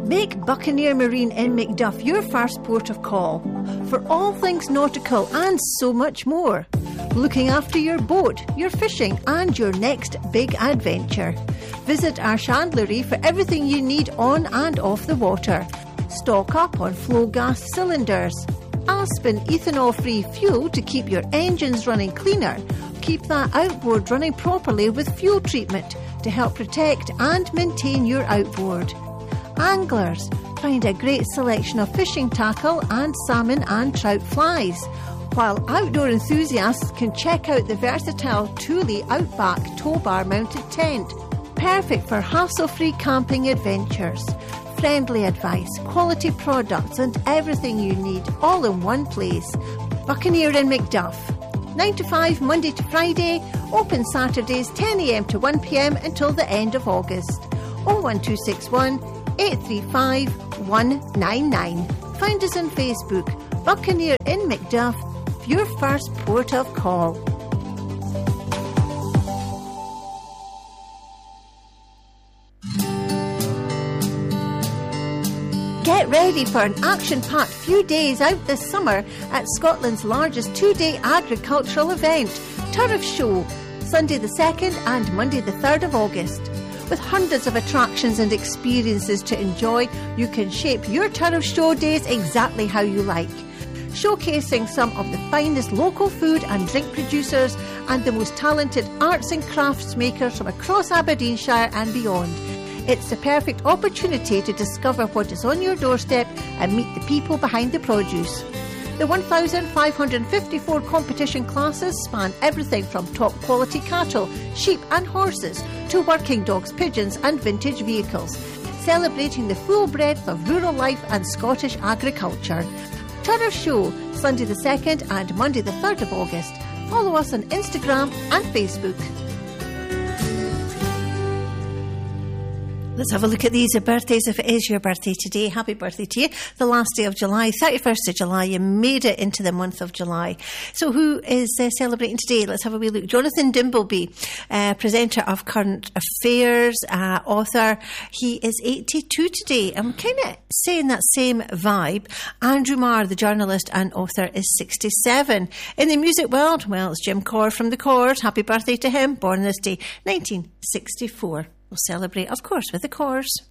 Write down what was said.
Make Buccaneer Marine in Macduff your first port of call for all things nautical and so much more. Looking after your boat, your fishing and your next big adventure. Visit our chandlery for everything you need on and off the water. Stock up on flow gas cylinders. Aspen ethanol-free fuel to keep your engines running cleaner. Keep that outboard running properly with fuel treatment to help protect and maintain your outboard. Anglers, find a great selection of fishing tackle and salmon and trout flies, while outdoor enthusiasts can check out the versatile Thule Outback tow bar mounted tent, perfect for hassle-free camping adventures. Friendly advice, quality products and everything you need all in one place. Buccaneer in Macduff. 9 to 5 Monday to Friday, open Saturdays 10 a.m. to 1 p.m. until the end of August. 01261 835 199. Find us on Facebook, Buccaneer in Macduff, your first port of call. Get ready for an action-packed few days out this summer at Scotland's largest two-day agricultural event, Turf Show, Sunday the 2nd and Monday the 3rd of August. With hundreds of attractions and experiences to enjoy, you can shape your Turf Show days exactly how you like. Showcasing some of the finest local food and drink producers and the most talented arts and crafts makers from across Aberdeenshire and beyond. It's the perfect opportunity to discover what is on your doorstep and meet the people behind the produce. The 1,554 competition classes span everything from top quality cattle, sheep and horses to working dogs, pigeons and vintage vehicles, celebrating the full breadth of rural life and Scottish agriculture. Turf Show, Sunday the 2nd and Monday the 3rd of August. Follow us on Instagram and Facebook. Let's have a look at these birthdays. If it is your birthday today, happy birthday to you. The last day of July, 31st of July. You made it into the month of July. So who is celebrating today? Let's have a wee look. Jonathan Dimbleby, presenter of Current Affairs, author. He is 82 today. I'm kind of saying that same vibe. Andrew Marr, the journalist and author, is 67. In the music world, well, it's Jim Corr from The Corrs. Happy birthday to him. Born this day, 1964. We'll celebrate, of course, with the Corrs.